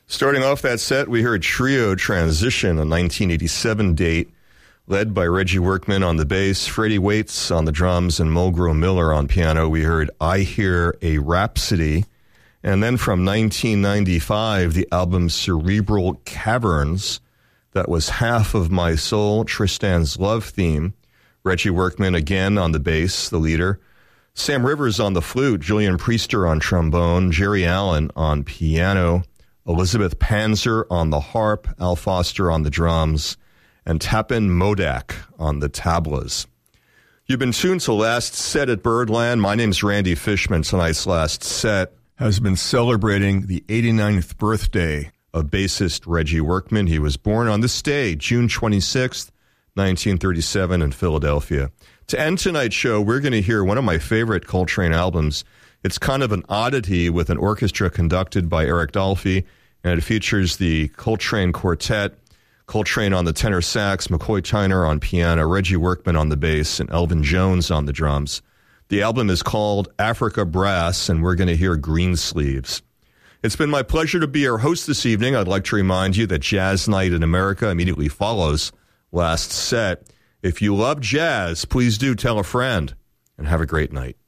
Starting off that set, we heard Trio Transition, a 1987 date, led by Reggie Workman on the bass, Freddie Waits on the drums, and Mulgrew Miller on piano. We heard I Hear a Rhapsody. And then from 1995, the album Cerebral Caverns, that was Half of My Soul, Tristan's Love Theme. Reggie Workman again on the bass, the leader. Sam Rivers on the flute, Julian Priester on trombone, Jerry Allen on piano, Elizabeth Panzer on the harp, Al Foster on the drums, and Tapin Modak on the tablas. You've been tuned to Last Set at Birdland. My name's Randy Fishman. Tonight's Last Set has been celebrating the 89th birthday of bassist Reggie Workman. He was born on this day, June 26th, 1937 in Philadelphia. To end tonight's show, we're going to hear one of my favorite Coltrane albums. It's kind of an oddity with an orchestra conducted by Eric Dolphy, and it features the Coltrane Quartet, Coltrane on the tenor sax, McCoy Tyner on piano, Reggie Workman on the bass, and Elvin Jones on the drums. The album is called Africa Brass, and we're going to hear Greensleeves. It's been my pleasure to be your host this evening. I'd like to remind you that Jazz Night in America immediately follows Last Set. If you love jazz, please do tell a friend, and have a great night.